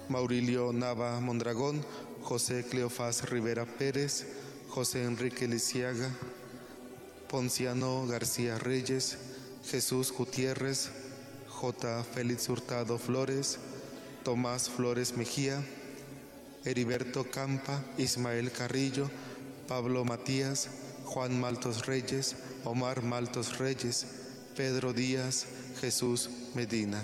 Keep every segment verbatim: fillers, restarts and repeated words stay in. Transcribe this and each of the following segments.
Maurilio Nava Mondragón, José Cleofás Rivera Pérez, José Enrique Lisiaga, Ponciano García Reyes, Jesús Gutiérrez, J. Félix Hurtado Flores, Tomás Flores Mejía, Heriberto Campa, Ismael Carrillo, Pablo Matías, Juan Maltos Reyes, Omar Maltos Reyes, Pedro Díaz, Jesús Medina.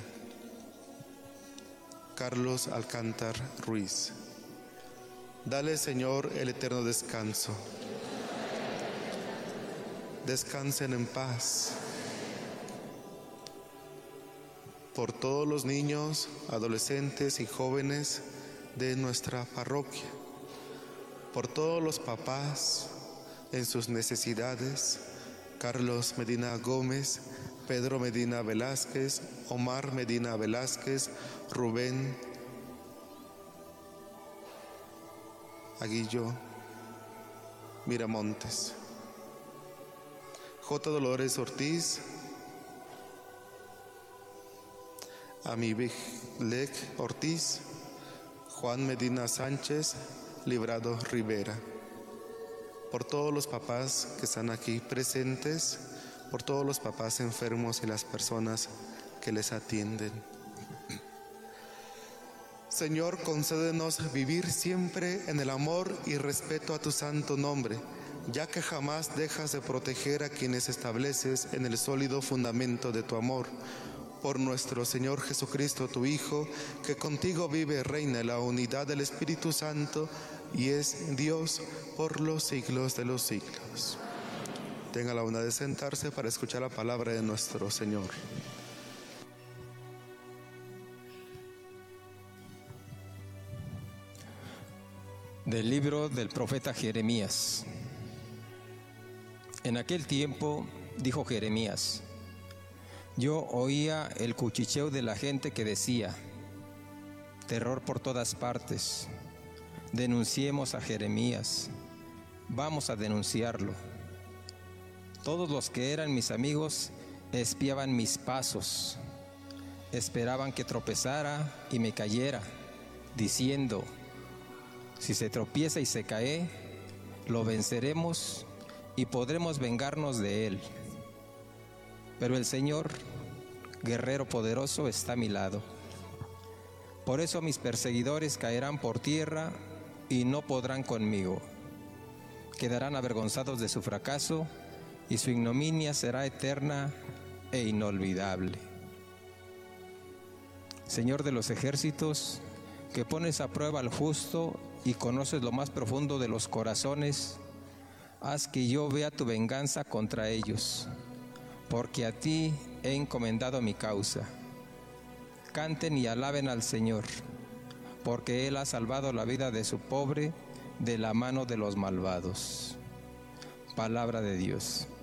Carlos Alcántar Ruiz. Dale, Señor, el eterno descanso. Descansen en paz. Por todos los niños, adolescentes y jóvenes de nuestra parroquia, por todos los papás en sus necesidades, Carlos Medina Gómez, Pedro Medina Velázquez, Omar Medina Velázquez, Rubén Aguillo Miramontes, J. Dolores Ortiz, Amibelec Ortiz, Juan Medina Sánchez, Librado Rivera. Por todos los papás que están aquí presentes, por todos los papás enfermos y las personas que les atienden. Señor, concédenos vivir siempre en el amor y respeto a tu santo nombre, ya que jamás dejas de proteger a quienes estableces en el sólido fundamento de tu amor. Por nuestro Señor Jesucristo, tu Hijo, que contigo vive y reina en la unidad del Espíritu Santo y es Dios por los siglos de los siglos. Tenga la bondad de sentarse para escuchar la palabra de nuestro Señor. Del libro del profeta Jeremías. En aquel tiempo dijo Jeremías: yo oía el cuchicheo de la gente que decía: terror por todas partes. Denunciemos a Jeremías, vamos a denunciarlo. Todos los que eran mis amigos espiaban mis pasos, esperaban que tropezara y me cayera, diciendo: si se tropieza y se cae, lo venceremos y podremos vengarnos de él. Pero el Señor, guerrero poderoso, está a mi lado. Por eso mis perseguidores caerán por tierra y no podrán conmigo. Quedarán avergonzados de su fracaso y su ignominia será eterna e inolvidable. Señor de los ejércitos, que pones a prueba al justo y conoces lo más profundo de los corazones, haz que yo vea tu venganza contra ellos, porque a ti he encomendado mi causa. Canten y alaben al Señor, porque Él ha salvado la vida de su pobre de la mano de los malvados. Palabra de Dios.